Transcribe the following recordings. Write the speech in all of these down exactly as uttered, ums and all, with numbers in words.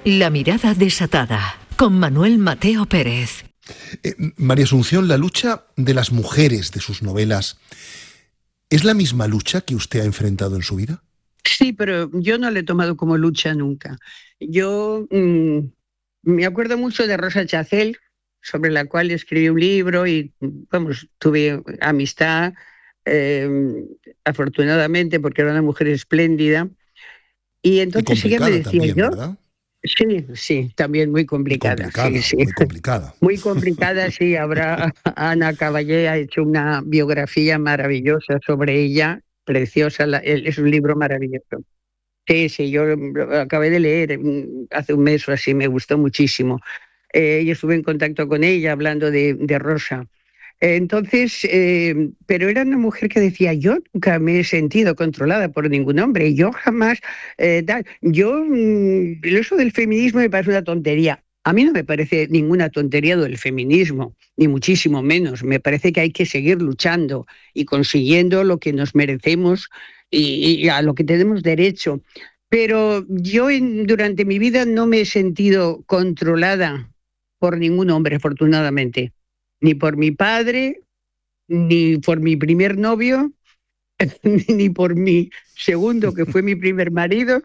La mirada desatada, con Manuel Mateo Pérez. Eh, María Asunción, la lucha de las mujeres de sus novelas, ¿es la misma lucha que usted ha enfrentado en su vida? Sí, pero yo no la he tomado como lucha nunca. Yo mmm, me acuerdo mucho de Rosa Chacel, sobre la cual escribí un libro y, vamos, tuve amistad, eh, afortunadamente, porque era una mujer espléndida. Y Y entonces ella me complicada decía, también, yo, ¿verdad? sí, sí, también muy Muy complicada, sí, complicada, sí. muy complicada. Muy complicada, sí. Habrá, Ana Caballé ha hecho una biografía maravillosa sobre ella, preciosa, la- el- es un libro maravilloso. Sí, sí, yo lo acabé de leer mm, hace un mes o así, me gustó muchísimo. Eh, yo estuve en contacto con ella hablando de, de Rosa. Eh, Entonces, eh, pero era una mujer que decía, yo nunca me he sentido controlada por ningún hombre, yo jamás, eh, tal. Yo, mm, eso del feminismo me parece una tontería. A mí no me parece ninguna tontería lo del feminismo, ni muchísimo menos. Me parece que hay que seguir luchando y consiguiendo lo que nos merecemos y, y a lo que tenemos derecho. Pero yo en- durante mi vida no me he sentido controlada por ningún hombre, afortunadamente, ni por mi padre, ni por mi primer novio, ni por mi segundo, que fue mi primer marido,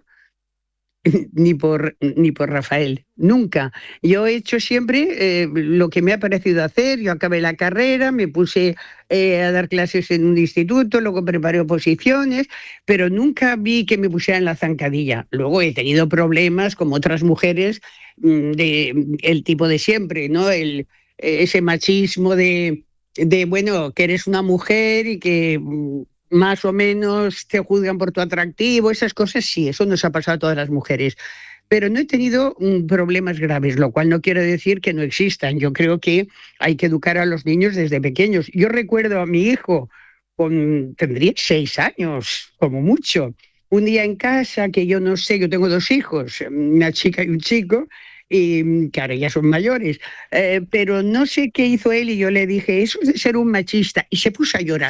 ni por, ni por Rafael. Nunca. Yo he hecho siempre eh, lo que me ha parecido hacer. Yo acabé la carrera, me puse eh, a dar clases en un instituto, luego preparé oposiciones, pero nunca vi que me pusieran la zancadilla. Luego he tenido problemas, como otras mujeres, mm, de el tipo de siempre, ¿no? El, eh, ese machismo de, de, bueno, que eres una mujer y que mm, más o menos te juzgan por tu atractivo, esas cosas sí, eso nos ha pasado a todas las mujeres. Pero no he tenido mm, problemas graves, lo cual no quiere decir que no existan. Yo creo que hay que educar a los niños desde pequeños. Yo recuerdo a mi hijo, con, tendría seis años, como mucho, un día en casa, que yo no sé, yo tengo dos hijos, una chica y un chico, y mm, que ahora ya son mayores, eh, pero no sé qué hizo él y yo le dije, eso es de ser un machista, y se puso a llorar.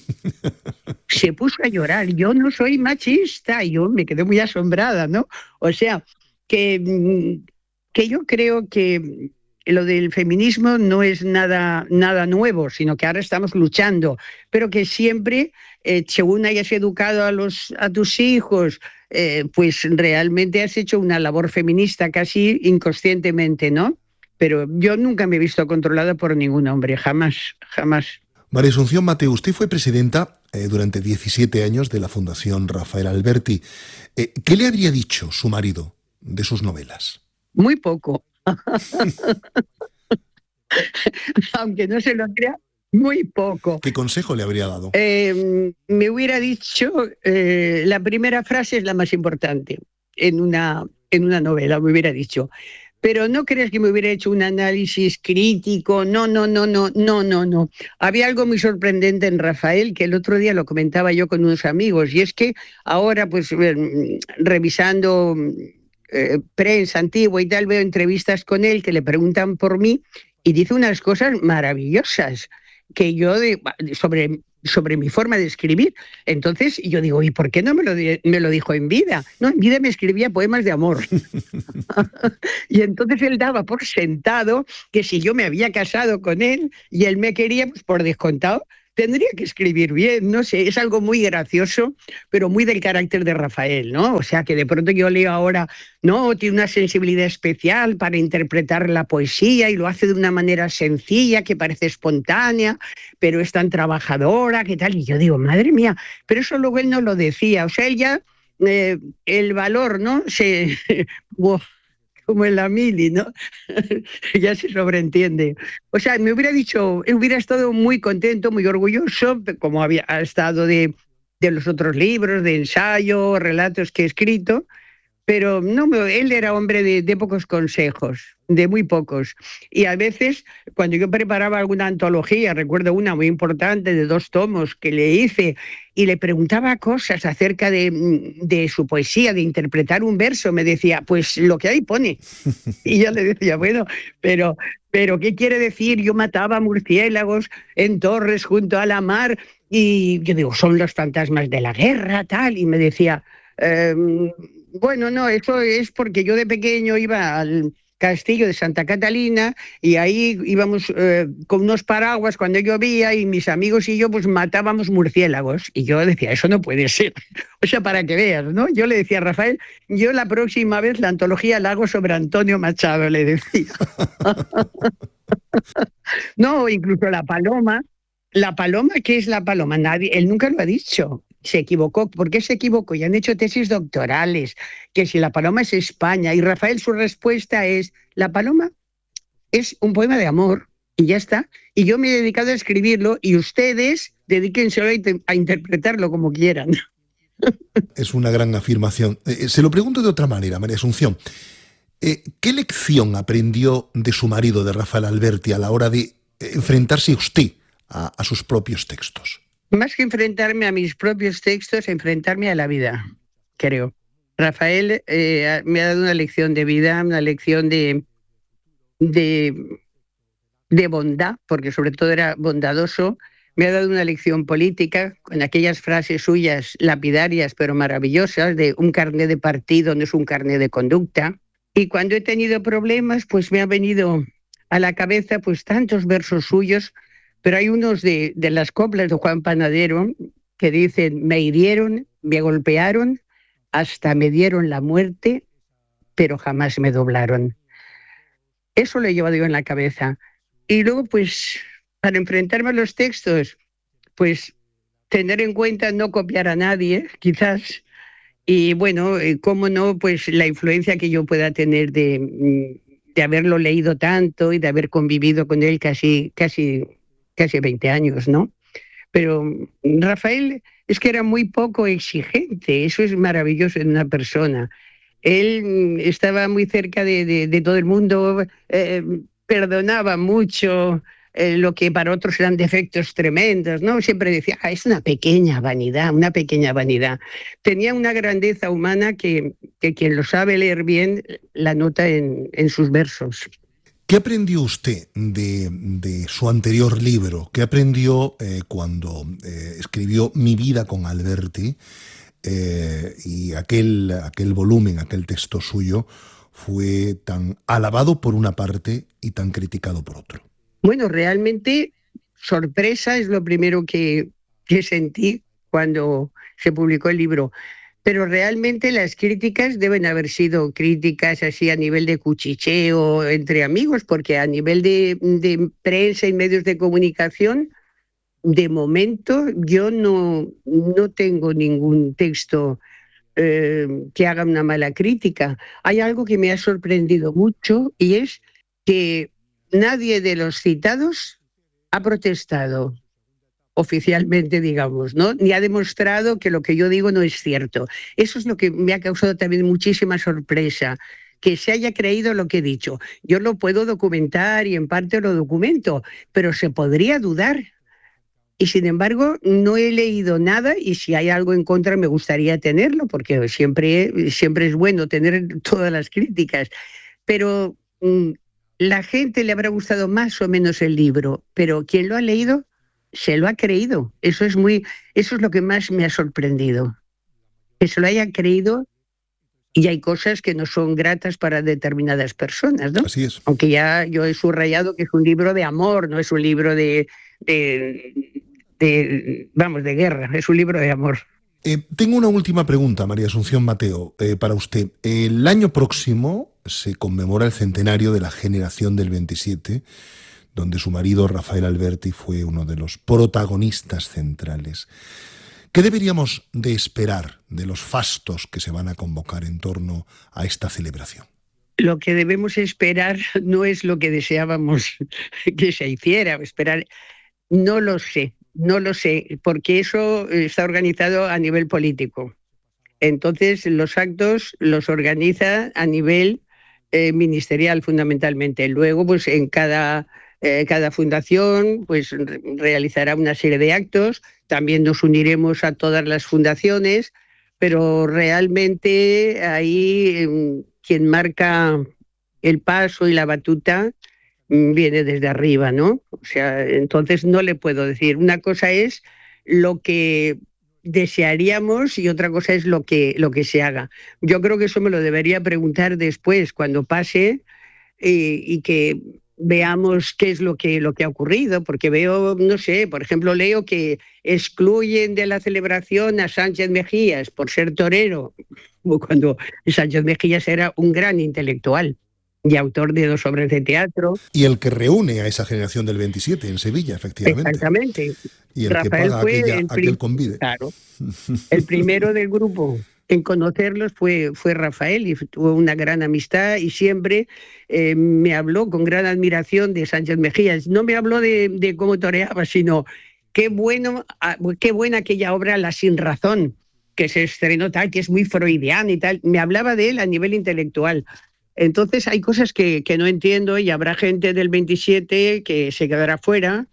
Se puso a llorar, yo no soy machista, y yo me quedé muy asombrada, ¿no? O sea, que, mm, que yo creo que lo del feminismo no es nada, nada nuevo, sino que ahora estamos luchando, pero que siempre, eh, según hayas educado a, los, a tus hijos, eh, pues realmente has hecho una labor feminista casi inconscientemente, ¿no? Pero yo nunca me he visto controlada por ningún hombre, jamás, jamás. María Asunción Mateo, usted fue presidenta eh, durante diecisiete años de la Fundación Rafael Alberti. Eh, ¿Qué le habría dicho su marido de sus novelas? Muy poco. Aunque no se lo crea, muy poco. ¿Qué consejo le habría dado? Eh, me hubiera dicho, eh, la primera frase es la más importante en una, en una novela, me hubiera dicho. Pero no creas que me hubiera hecho un análisis crítico, no, no, no, no, no, no, no. Había algo muy sorprendente en Rafael, que el otro día lo comentaba yo con unos amigos, y es que ahora, pues, eh, revisando eh, prensa antigua y tal, veo entrevistas con él que le preguntan por mí y dice unas cosas maravillosas que yo de, sobre, sobre mi forma de escribir. Entonces yo digo, ¿y por qué no me lo, di- me lo dijo en vida? No, en vida me escribía poemas de amor. Y entonces él daba por sentado que si yo me había casado con él y él me quería, pues por descontado, tendría que escribir bien, no sé, es algo muy gracioso, pero muy del carácter de Rafael, ¿no? O sea, que de pronto yo leo ahora, no, tiene una sensibilidad especial para interpretar la poesía y lo hace de una manera sencilla, que parece espontánea, pero es tan trabajadora, que tal, y yo digo, madre mía, pero eso luego él no lo decía, o sea, él ya, eh, el valor, ¿no? Se... como en la mili, ¿no? Ya se sobreentiende. O sea, me hubiera dicho, hubiera estado muy contento, muy orgulloso, como había ha estado de, de los otros libros, de ensayo, relatos que he escrito, pero no, él era hombre de, de pocos consejos, de muy pocos. Y a veces, cuando yo preparaba alguna antología, recuerdo una muy importante de dos tomos que le hice, y le preguntaba cosas acerca de, de su poesía, de interpretar un verso, me decía, pues lo que ahí pone. Y yo le decía, bueno, pero, pero ¿qué quiere decir? Yo mataba murciélagos en torres junto a la mar, y yo digo, son los fantasmas de la guerra, tal, y me decía... Eh, Bueno, no, eso es porque yo de pequeño iba al castillo de Santa Catalina y ahí íbamos eh, con unos paraguas cuando llovía y mis amigos y yo pues matábamos murciélagos. Y yo decía, eso no puede ser. O sea, para que veas, ¿no? Yo le decía a Rafael, yo la próxima vez la antología la hago sobre Antonio Machado, le decía. No, incluso la paloma. La paloma, ¿qué es la paloma? Nadie, él nunca lo ha dicho. Se equivocó. ¿Por qué se equivocó? Y han hecho tesis doctorales, que si la paloma es España. Y Rafael, su respuesta es, la paloma es un poema de amor, y ya está. Y yo me he dedicado a escribirlo, y ustedes dedíquense a, a interpretarlo como quieran. Es una gran afirmación. Eh, se lo pregunto de otra manera, María Asunción. Eh, ¿Qué lección aprendió de su marido, de Rafael Alberti, a la hora de enfrentarse usted a, a sus propios textos? Más que enfrentarme a mis propios textos, enfrentarme a la vida, creo. Rafael eh, me ha dado una lección de vida, una lección de, de, de bondad, porque sobre todo era bondadoso. Me ha dado una lección política con aquellas frases suyas lapidarias pero maravillosas de un carné de partido no es un carné de conducta. Y cuando he tenido problemas, pues me ha venido a la cabeza pues tantos versos suyos, pero hay unos de, de las coplas de Juan Panadero que dicen, me hirieron, me golpearon, hasta me dieron la muerte, pero jamás me doblaron. Eso lo he llevado yo en la cabeza. Y luego, pues, para enfrentarme a los textos, pues tener en cuenta no copiar a nadie, quizás, y bueno, cómo no, pues la influencia que yo pueda tener de, de haberlo leído tanto y de haber convivido con él casi, casi, casi veinte años, ¿no? Pero Rafael es que era muy poco exigente, eso es maravilloso en una persona. Él estaba muy cerca de, de, de todo el mundo, eh, perdonaba mucho, eh, lo que para otros eran defectos tremendos, ¿no? Siempre decía, ah, es una pequeña vanidad, una pequeña vanidad. Tenía una grandeza humana que, que quien lo sabe leer bien la nota en, en sus versos. ¿Qué aprendió usted de, de su anterior libro? ¿Qué aprendió eh, cuando eh, escribió Mi vida con Alberti? Eh, y aquel, aquel volumen, aquel texto suyo, fue tan alabado por una parte y tan criticado por otro. Bueno, realmente sorpresa es lo primero que, que sentí cuando se publicó el libro. Pero realmente las críticas deben haber sido críticas así a nivel de cuchicheo entre amigos, porque a nivel de, de prensa y medios de comunicación, de momento yo no, no tengo ningún texto eh, que haga una mala crítica. Hay algo que me ha sorprendido mucho y es que nadie de los citados ha protestado oficialmente, digamos, ¿no? Ni ha demostrado que lo que yo digo no es cierto. Eso es lo que me ha causado también muchísima sorpresa, que se haya creído lo que he dicho. Yo lo puedo documentar y en parte lo documento, pero se podría dudar. Y sin embargo, no he leído nada y si hay algo en contra me gustaría tenerlo, porque siempre, siempre es bueno tener todas las críticas. Pero mmm, la gente le habrá gustado más o menos el libro, pero quien lo ha leído se lo ha creído. Eso es muy, eso es lo que más me ha sorprendido. Que se lo hayan creído y hay cosas que no son gratas para determinadas personas, ¿no? Así es. Aunque ya yo he subrayado que es un libro de amor, no es un libro de, de, de vamos, de guerra, es un libro de amor. Eh, tengo una última pregunta, María Asunción Mateo, eh, para usted. El año próximo se conmemora el centenario de la generación del veintisiete, donde su marido Rafael Alberti fue uno de los protagonistas centrales. ¿Qué deberíamos de esperar de los fastos que se van a convocar en torno a esta celebración? Lo que debemos esperar no es lo que deseábamos que se hiciera. Esperar, no lo sé, no lo sé, porque eso está organizado a nivel político. Entonces, los actos los organiza a nivel eh, ministerial, fundamentalmente. Luego, pues en cada... Eh, cada fundación pues, re realizará una serie de actos, también nos uniremos a todas las fundaciones, pero realmente ahí eh, quien marca el paso y la batuta viene desde arriba, ¿no? O sea, entonces no le puedo decir. Una cosa es lo que desearíamos y otra cosa es lo que, lo que se haga. Yo creo que eso me lo debería preguntar después, cuando pase, eh, y que veamos qué es lo que, lo que ha ocurrido, porque veo, no sé, por ejemplo, leo que excluyen de la celebración a Sánchez Mejías por ser torero, cuando Sánchez Mejías era un gran intelectual y autor de dos obras de teatro. Y el que reúne a esa generación del veintisiete en Sevilla, efectivamente. Exactamente. Y el Rafael que paga fue aquella, el aquel convite. Claro. El primero del grupo en conocerlos fue, fue Rafael, y tuvo una gran amistad y siempre eh, me habló con gran admiración de Sánchez Mejías. No me habló de, de cómo toreaba, sino qué bueno, qué buena aquella obra La Sinrazón, que se estrenó tal, que es muy freudiana y tal. Me hablaba de él a nivel intelectual. Entonces hay cosas que, que no entiendo y habrá gente del veintisiete que se quedará fuera.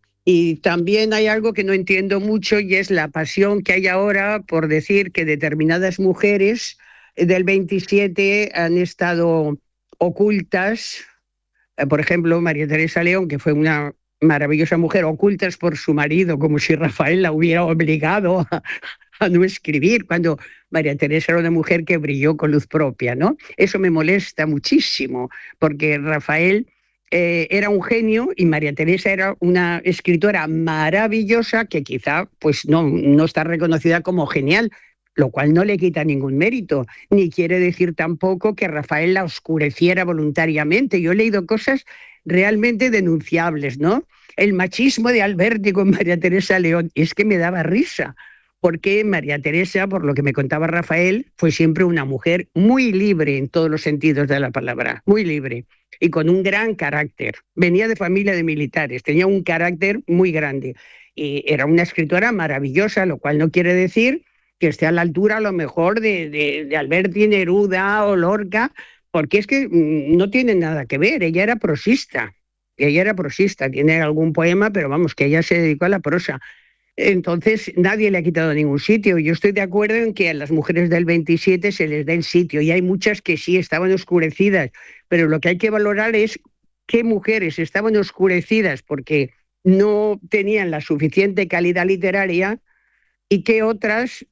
Y también hay algo que no entiendo mucho y es la pasión que hay ahora por decir que determinadas mujeres del veintisiete han estado ocultas. Por ejemplo, María Teresa León, que fue una maravillosa mujer, ocultas por su marido, como si Rafael la hubiera obligado a, a no escribir, cuando María Teresa era una mujer que brilló con luz propia, ¿no? Eso me molesta muchísimo, porque Rafael Eh, era un genio y María Teresa era una escritora maravillosa que quizá pues no, no está reconocida como genial, lo cual no le quita ningún mérito, ni quiere decir tampoco que Rafael la oscureciera voluntariamente. Yo he leído cosas realmente denunciables, ¿no? El machismo de Alberti con María Teresa León, es que me daba risa, porque María Teresa, por lo que me contaba Rafael, fue siempre una mujer muy libre en todos los sentidos de la palabra, muy libre. Y con un gran carácter. Venía de familia de militares, tenía un carácter muy grande. Y era una escritora maravillosa, lo cual no quiere decir que esté a la altura a lo mejor de, de, de Alberti, Neruda o Lorca, porque es que no tienen nada que ver. Ella era prosista, ella era prosista, tiene algún poema, pero vamos, que ella se dedicó a la prosa. Entonces nadie le ha quitado ningún sitio. Yo estoy de acuerdo en que a las mujeres del veintisiete se les dé el sitio, y hay muchas que sí estaban oscurecidas, pero lo que hay que valorar es qué mujeres estaban oscurecidas porque no tenían la suficiente calidad literaria y qué otras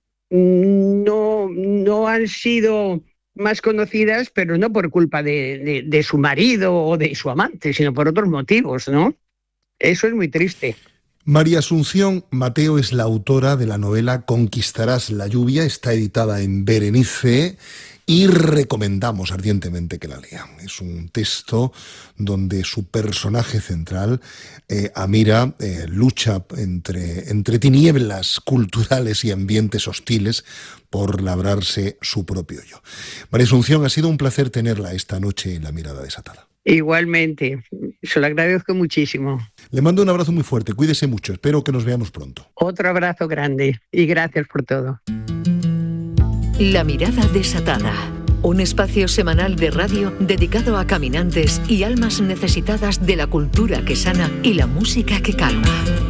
no, no han sido más conocidas, pero no por culpa de, de, de su marido o de su amante, sino por otros motivos, ¿no? Eso es muy triste. María Asunción Mateo es la autora de la novela Conquistarás la lluvia, está editada en Berenice y recomendamos ardientemente que la lean. Es un texto donde su personaje central, eh, Amira, eh, lucha entre, entre tinieblas culturales y ambientes hostiles por labrarse su propio yo. María Asunción, ha sido un placer tenerla esta noche en La Mirada Desatada. Igualmente, se lo agradezco muchísimo. Le mando un abrazo muy fuerte, cuídese mucho, espero que nos veamos pronto. Otro abrazo grande y gracias por todo. La Mirada Desatada, un espacio semanal de radio dedicado a caminantes y almas necesitadas de la cultura que sana y la música que calma.